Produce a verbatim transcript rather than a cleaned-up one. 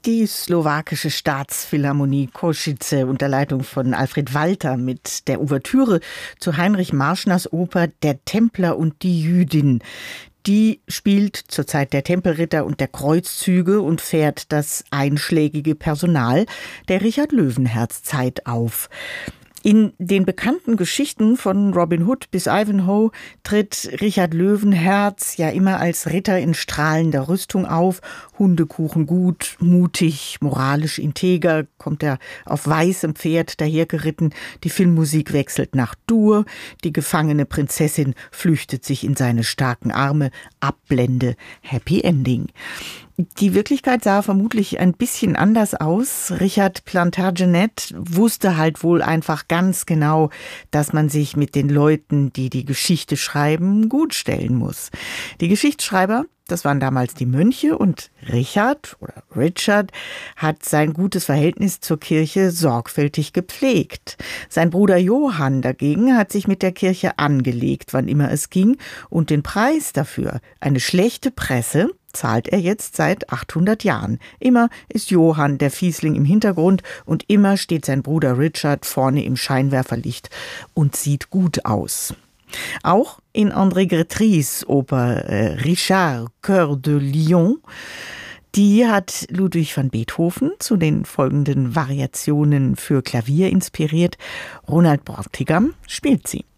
Die slowakische Staatsphilharmonie Košice unter Leitung von Alfred Walter mit der Ouvertüre zu Heinrich Marschners Oper Der Templer und die Jüdin. Die spielt zur Zeit der Tempelritter und der Kreuzzüge und fährt das einschlägige Personal der Richard Löwenherz Zeit auf. In den bekannten Geschichten von Robin Hood bis Ivanhoe tritt Richard Löwenherz ja immer als Ritter in strahlender Rüstung auf. Hundekuchen gut, mutig, moralisch integer, kommt er auf weißem Pferd dahergeritten. Die Filmmusik wechselt nach Dur. Die gefangene Prinzessin flüchtet sich in seine starken Arme. Abblende, Happy Ending. Die Wirklichkeit sah vermutlich ein bisschen anders aus. Richard Plantagenet wusste halt wohl einfach ganz genau, dass man sich mit den Leuten, die die Geschichte schreiben, gut stellen muss. Die Geschichtsschreiber, das waren damals die Mönche, und Richard oder Richard hat sein gutes Verhältnis zur Kirche sorgfältig gepflegt. Sein Bruder Johann dagegen hat sich mit der Kirche angelegt, wann immer es ging, und den Preis dafür, eine schlechte Presse, zahlt er jetzt seit achthundert Jahren. Immer ist Johann der Fiesling im Hintergrund und immer steht sein Bruder Richard vorne im Scheinwerferlicht und sieht gut aus. Auch in André Grétrys Oper äh, Richard, Cœur de Lion, die hat Ludwig van Beethoven zu den folgenden Variationen für Klavier inspiriert. Ronald Bräutigam spielt sie.